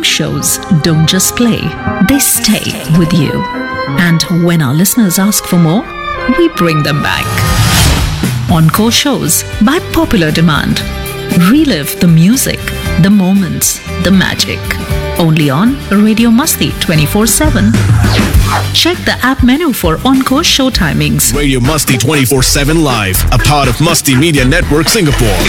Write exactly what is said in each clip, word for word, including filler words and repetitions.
Some shows don't just play, they stay with you. And when our listeners ask for more, we bring them back. Encore shows by popular demand. Relive the music, the moments, the magic. Only on Radio Masti twenty-four seven. Check the app menu for Encore show timings. Radio Masti twenty-four seven Live, a part of Masti Media Network Singapore.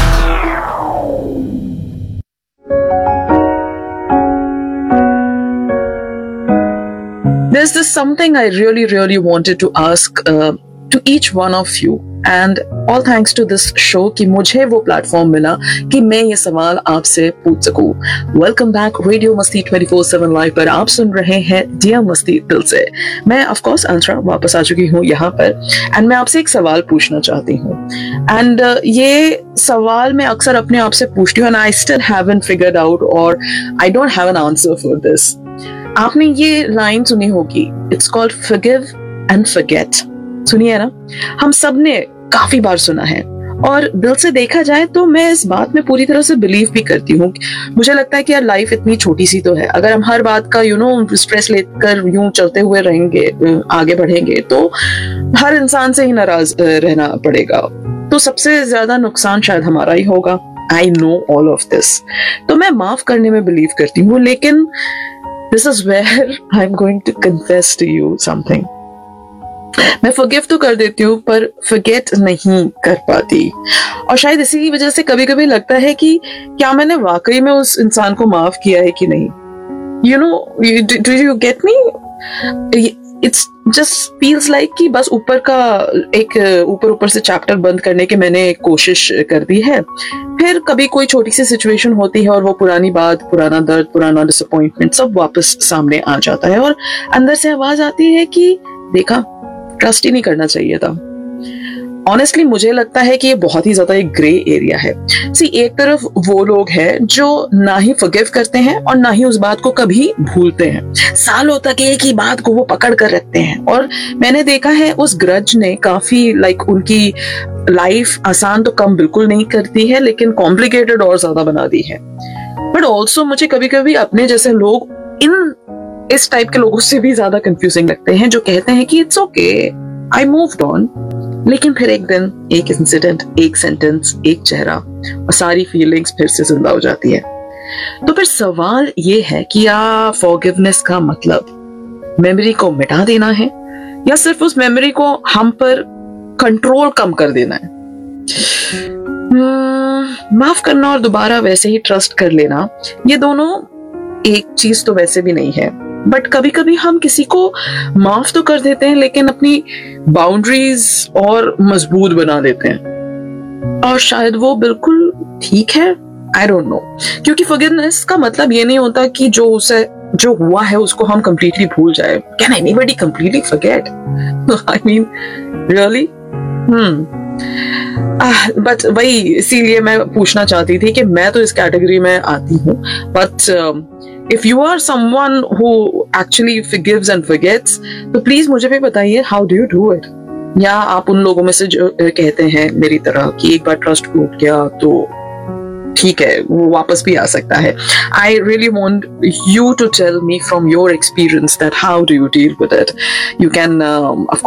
There's this something I really, really wanted to ask uh, to each one of you. And all thanks to this show कि मुझे वो platform मिला कि मैं ये सवाल आपसे पूछ सकूं. वेलकम बैक रेडियो मस्ती ट्वेंटी फोर सेवन लाइव पर आप सुन रहे हैं डियर मस्ती दिल से. मैं ऑफ कोर्स अंतरा वापस आ चुकी हूँ यहाँ पर एंड मैं आपसे एक सवाल पूछना चाहती हूँ. एंड uh, ये सवाल मैं अक्सर अपने आप से पूछती हूँ and I still haven't figured out और I don't have an answer for this. आपने ये लाइन सुनी होगी, it's called forgive and forget. सुनिए ना, हम सब ने काफी बार सुना है और दिल से देखा जाए तो मैं इस बात में पूरी तरह से बिलीव भी करती हूँ. मुझे लगता है कि यार लाइफ इतनी छोटी सी तो है, अगर हम हर बात का यू नो स्ट्रेस लेकर यूं चलते हुए रहेंगे, आगे बढ़ेंगे तो हर इंसान से ही नाराज रहना पड़ेगा. तो सबसे ज्यादा नुकसान शायद हमारा ही होगा. I know all of this. तो मैं माफ करने में बिलीव करती हूँ, लेकिन this is where I am going to confess to you something. मैं फॉरगिव तो कर देती हूँ पर फॉरगेट नहीं कर पाती. और शायद इसी की वजह से कभी कभी लगता है कि क्या मैंने वाकई में उस इंसान को माफ किया है कि नहीं. You know, do you get me? It's just feels like कि बस ऊपर का एक ऊपर ऊपर से चैप्टर बंद करने की मैंने कोशिश कर दी है. फिर कभी कोई छोटी सी सिचुएशन होती है और वो पुरानी बात, पुराना दर्द, पुराना डिसअपॉइंटमेंट सब वापस सामने आ जाता है और अंदर से आवाज आती है कि देखा, ट्रस्ट ही नहीं करना चाहिए था. ऑनेस्टली मुझे लगता है कि ये बहुत ही ज्यादा एक ग्रे एरिया है. सी, एक तरफ वो लोग हैं जो ना ही फॉरगिव करते हैं और ना ही उस बात को कभी भूलते हैं. सालों तक एक ही बात को वो पकड़ कर रखते हैं और मैंने देखा है उस ग्रज ने काफी लाइक उनकी लाइफ आसान तो कम बिल्कुल नहीं करती है, लेकिन कॉम्प्लिकेटेड और ज्यादा बना दी है. बट ऑल्सो मुझे कभी कभी अपने जैसे लोग इन इस टाइप के लोगों से भी ज्यादा कंफ्यूजिंग लगते हैं जो कहते हैं कि it's okay, I moved on, लेकिन फिर एक दिन एक इंसिडेंट, एक सेंटेंस, एक चेहरा और सारी फीलिंग्स फिर से जिंदा हो जाती है. तो फिर सवाल ये है कि या फॉरगिवनेस का मतलब मेमोरी को मिटा देना है या सिर्फ उस मेमोरी को हम पर कंट्रोल कम कर देना है. hmm, माफ करना और दोबारा वैसे ही ट्रस्ट कर लेना, ये दोनों एक चीज तो वैसे भी नहीं है. बट कभी कभी हम किसी को माफ तो कर देते हैं लेकिन अपनी बाउंड्रीज और मजबूत बना देते हैं और शायद वो बिल्कुल ठीक है. आई डोंट नो, क्योंकि फॉरगिवनेस का मतलब ये नहीं होता कि जो उसे जो हुआ है उसको हम कंप्लीटली भूल जाए. Can anybody completely forget? I mean really? Hmm but वही, इसीलिए मैं पूछना चाहती थी कि मैं तो इस कैटेगरी में आती हूँ. But if you are someone who actually forgives and forgets, तो प्लीज मुझे भी बताइए, how do you do it? या आप उन लोगों में से जो कहते हैं मेरी तरह कि एक बार ट्रस्ट टूट गया तो ठीक है, वो वापस भी आ सकता है. I really want you to tell me from your experience that how do you deal with it. You can um, of